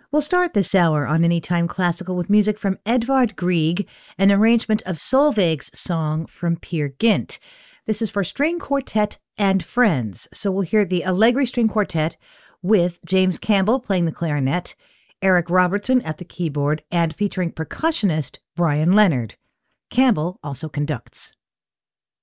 We'll start this hour on Anytime Classical with music from Edvard Grieg, an arrangement of Solveig's song from Peer Gynt. This is for string quartet and friends, so we'll hear the Allegri String Quartet with James Campbell playing the clarinet, Eric Robertson at the keyboard, and featuring percussionist Brian Leonard. Campbell also conducts.